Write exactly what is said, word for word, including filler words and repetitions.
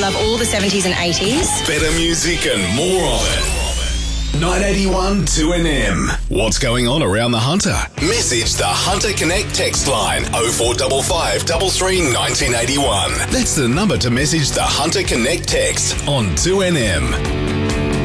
love all the seventies and eighties. Better music and more of it. nine eighty-one two N M. What's going on around the Hunter? Message the Hunter Connect text line oh four five five, three three, nineteen eighty-one. That's the number to message the Hunter Connect text on two N M.